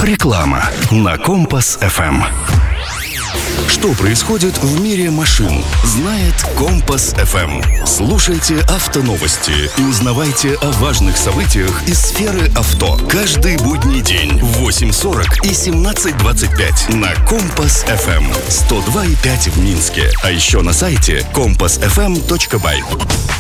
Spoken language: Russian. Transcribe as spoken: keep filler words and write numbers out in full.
Реклама на Компас эф эм. Что происходит в мире машин, знает Компас эф эм. Слушайте автоновости и узнавайте о важных событиях из сферы авто. Каждый будний день в восемь сорок и семнадцать двадцать пять на Компас эф эм. сто два и пять в Минске. А еще на сайте компас эф эм точка бай.